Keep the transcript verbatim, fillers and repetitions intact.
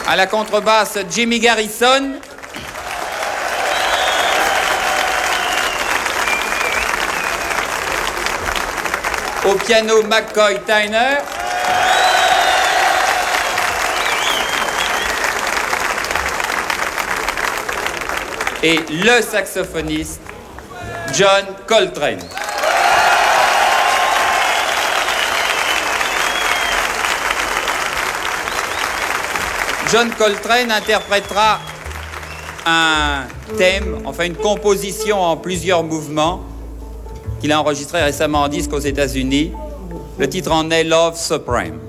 À la contrebasse, Jimmy Garrison. Au piano, McCoy Tyner. Et le saxophoniste, John Coltrane. John Coltrane interprétera un thème, enfin une composition en plusieurs mouvements qu'il a enregistré récemment en disque aux États-Unis. Le titre en est Love Supreme.